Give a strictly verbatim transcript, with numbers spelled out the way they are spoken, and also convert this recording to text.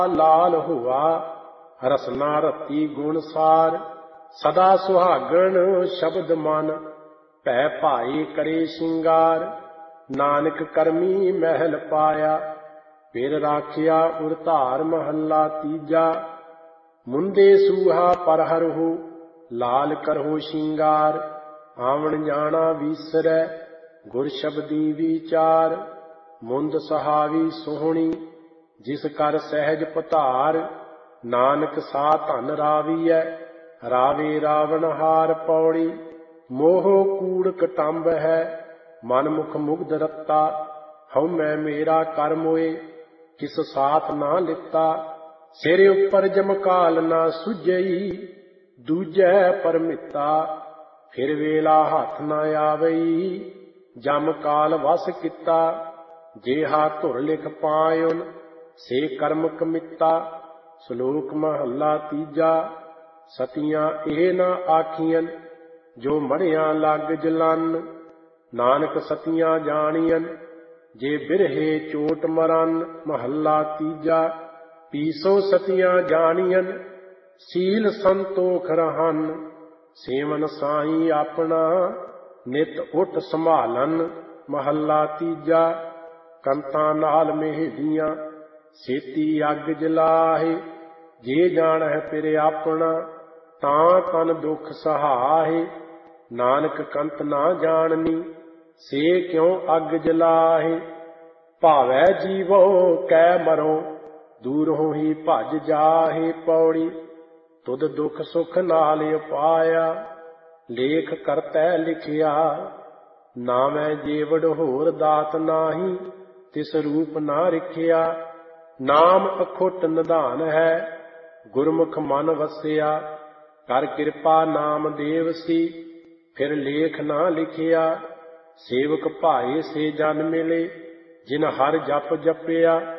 ਲਾਲ ਹੁਆ ਰਸਨਾ ਰਤੀ ਗੁਣ ਸਾਰ। ਸਦਾ ਸੁਹਾਗਣ ਸ਼ਬਦ ਮਨ ਭੈ ਭਾਈ ਕਰੇ ਸ਼ਿੰਗਾਰ। ਨਾਨਕ ਕਰਮੀ ਮਹਿਲ ਪਾਇਆ ਫਿਰ ਰਾਖਿਆ ਉਰ ਧਾਰ। ਮਹੱਲਾ ਤੀਜਾ। ਮੁੰਦੇ ਸੂਹਾ ਪਰ ਹਰਹੁ ਲਾਲ ਕਰਹੁ ਸ਼ਿੰਗਾਰ। ਆਵਣ ਜਾਣਾ ਵੀਸਰੈ ਗੁਰ ਸ਼ਬਦੀ ਵਿਚਾਰ। ਮੁੰਦ ਸਹਾਵੀ ਸੋਹਣੀ ਜਿਸ ਕਰ ਸਹਿਜ ਪਧਾਰ। ਨਾਨਕ ਸਾ ਧਨ ਰਾਵੀਐ ਰਾਵੇ ਰਾਵਣ ਹਾਰ। ਪੌੜੀ ਮੋਹ ਕੂੜ ਕਟੰਬ ਹੈ ਮਨ ਮੁਖ ਮੁਗਧ ਰਤਾ। ਹਉ ਮੈਂ ਮੇਰਾ ਕਰ ਮੋਏ ਕਿਸ ਸਾਥ ਨਾ ਲਿੱਤਾ। ਸਿਰ ਉੱਪਰ ਜਮਕਾਲ ਨਾ ਸੁਝਈ ਦੂਜੈ ਪਰਮਿਤਾ। ਫਿਰ ਵੇਲਾ ਹੱਥ ਨਾ ਆਵਈ ਜਮ ਕਾਲ ਵਸ ਕੀਤਾ। ਜੇਹਾ ਧੁਰ ਲਿਖ ਪਾਇਉਨ ਸੇ ਕਰਮ ਕਮਿਤਾ। ਸ਼ਲੋਕ ਮਹੱਲਾ ਤੀਜਾ। ਸਤੀਆਂ ਇਹ ਨਾ ਆਖੀਆਂ ਜੋ ਮੜਿਆਂ ਲੱਗ ਜਲਨ। ਨਾਨਕ ਸਤੀਆਂ ਜਾਣੀਆਂ ਜੇ ਬਿਰਹੇ ਚੋਟ ਮਰਨ। ਮਹੱਲਾ ਤੀਜਾ। ਪੀਸੋ ਸਤੀਆਂ ਜਾਣੀਆਂ ਸੀਲ ਸੰਤੋਖ ਰਹਨ। ਸੇਵਨ ਸਾਈ ਆਪਣਾ ਨਿਤ ਉਠ ਸੰਭਾਲਨ। ਮਹੱਲਾ ਤੀਜਾ। ਕੰਤਾਂ ਨਾਲ ਮੇਹਦੀਆਂ ਛੇਤੀ ਅੱਗ ਜਲਾਹੇ। ਜੇ ਜਾਣਹਿ ਫਿਰ ਆਪਣਾ ਤਾਂ ਤਨ ਦੁਖ ਸਹਾਹੇ। ਨਾਨਕ ਕੰਤ ਨਾ ਜਾਣਨੀ ਸੇ ਕਿਉ ਅੱਗ ਜਲਾਹੇ। ਭਾਵੈ ਜੀਵੋ ਕੈ ਮਰੋ ਦੂਰੋਂ ਹੀ ਭਜ ਜਾਹੇ। ਪੌੜੀ ਤੁਧ ਦੁਖ ਸੁਖ ਨਾਲ ਉਪਾਇਆ ਲੇਖ ਕਰਤੈ ਲਿਖਿਆ। ਨਾਮੈ ਜੀਵੜ ਹੋਰ ਦਾਤ ਨਾਹੀ ਤਿਸ ਰੂਪ ਨਾ ਰਿਖਿਆ। ਨਾਮ ਅਖੁੱਟ ਨਿਧਾਨ ਹੈ ਗੁਰਮੁਖ ਮਨ ਵਸਿਆ। ਕਰ ਕਿਰਪਾ ਨਾਮ ਦੇਵ ਸੀ ਫਿਰ ਲੇਖ ਨਾ ਲਿਖਿਆ। ਸੇਵਕ ਭਾਏ ਸੇ ਜਨ ਮਿਲੇ ਜਿਨ ਹਰ ਜਪ ਜਪਿਆ।